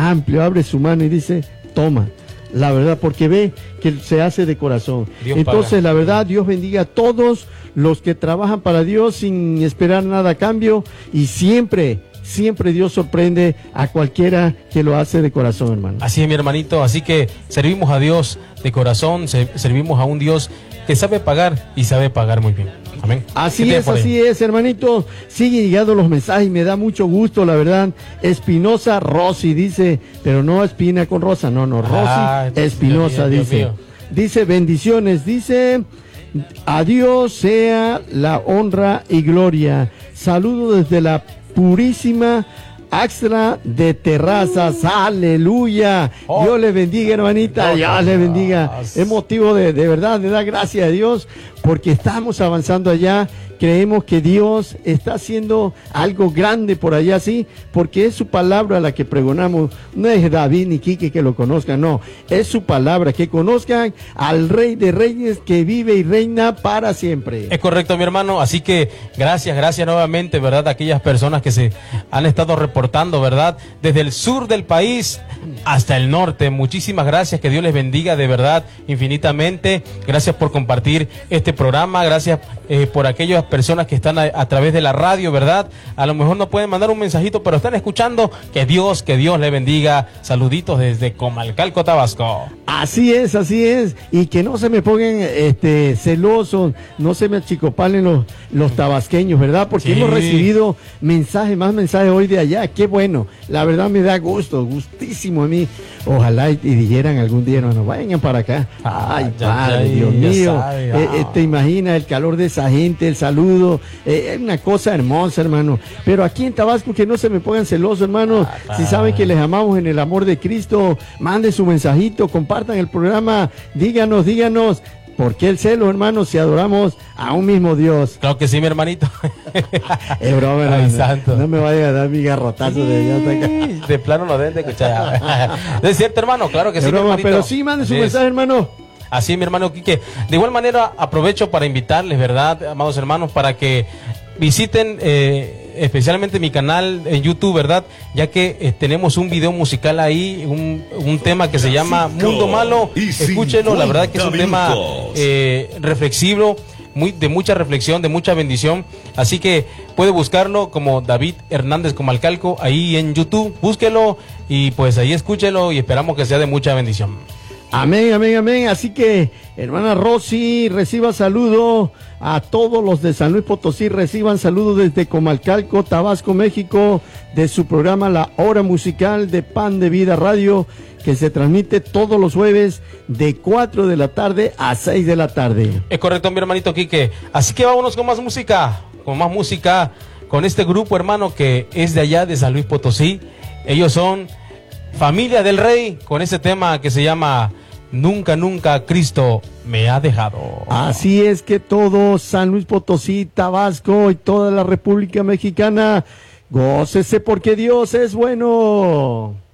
amplio, abre su mano y dice, toma. La verdad, porque ve que se hace de corazón. Dios Entonces, paga. la verdad, Dios bendiga a todos los que trabajan para Dios sin esperar nada a cambio, y siempre Dios sorprende a cualquiera que lo hace de corazón, hermano. Así es, mi hermanito, así que servimos a Dios de corazón, servimos a un Dios que sabe pagar y sabe pagar muy bien. Amén. Así es, hermanito. Sigue llegando los mensajes, me da mucho gusto, la verdad. Espinosa Rosy dice, pero no Espina con Rosa, no, Rosy Espinosa dice. Dios mío. Dice, bendiciones, dice, a Dios sea la honra y gloria. Saludo desde la purísima Axtra de Terrazas, aleluya. Dios le bendiga, hermanita, Dios le bendiga. Es motivo de verdad, de dar gracias a Dios, porque estamos avanzando allá. Creemos que Dios está haciendo algo grande por allá, sí, porque es su palabra la que pregonamos. No es David ni Quique que lo conozcan, no, es su palabra, que conozcan al Rey de Reyes que vive y reina para siempre. Es correcto, mi hermano, así que gracias nuevamente, ¿verdad? A aquellas personas que se han estado reportando, ¿verdad? Desde el sur del país hasta el norte. Muchísimas gracias, que Dios les bendiga de verdad infinitamente. Gracias por compartir este programa, gracias por aquellas personas que están a través de la radio, ¿verdad? A lo mejor no pueden mandar un mensajito, pero están escuchando. Que Dios le bendiga. Saluditos desde Comalcalco, Tabasco. Así es, y que no se me pongan celosos, no se me achicopalen los tabasqueños, ¿verdad? Porque Sí. hemos recibido más mensajes hoy de allá. Qué bueno, la verdad me da gustísimo a mí. Ojalá y dijeran algún día, hermano, vengan para acá. Ay, padre, Dios mío, te imaginas el calor de esa gente, el saludo, es una cosa hermosa, hermano. Pero aquí en Tabasco, que no se me pongan celosos, hermano. Si saben que les amamos en el amor de Cristo, manden su mensajito, compartan el programa, díganos, ¿por qué el celo, hermano, si adoramos a un mismo Dios? Claro que sí, mi hermanito. Es broma, hermano. Ay, santo. No me vaya a dar mi garrotazo de allá hasta acá. De plano no deben de escuchar. ¿Es cierto, hermano? Claro que sí, Es mi broma, hermanito. pero sí, manden su Así es. mensaje, hermano. Así, mi hermano Quique. De igual manera, aprovecho para invitarles, ¿verdad, amados hermanos, para que visiten especialmente mi canal en YouTube, ¿verdad? Ya que tenemos un video musical ahí, un tema que se llama Mundo Malo. Escúchenlo, la verdad que es un tema reflexivo, de mucha reflexión, de mucha bendición. Así que puede buscarlo como David Hernández Comalcalco ahí en YouTube. Búsquelo y pues ahí escúchelo y esperamos que sea de mucha bendición. Amén. Así que, hermana Rosy, reciba saludo a todos los de San Luis Potosí, reciban saludos desde Comalcalco, Tabasco, México, de su programa La Hora Musical de Pan de Vida Radio, que se transmite todos los jueves de 4 de la tarde a 6 de la tarde. Es correcto, mi hermanito Quique. Así que vámonos con más música, con este grupo, hermano, que es de allá de San Luis Potosí. Ellos son Familia del Rey, con ese tema que se llama Nunca, Nunca Cristo me ha dejado. Así es que todo San Luis Potosí, Tabasco y toda la República Mexicana, gócese porque Dios es bueno.